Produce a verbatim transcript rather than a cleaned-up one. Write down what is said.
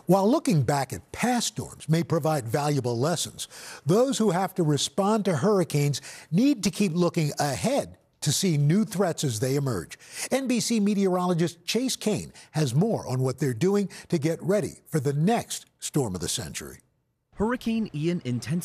While looking back at past storms may provide valuable lessons, those who have to respond to hurricanes need to keep looking ahead to see new threats as they emerge. N B C meteorologist Chase Kane has more on what they're doing to get ready for the next storm of the century. Hurricane Ian intensified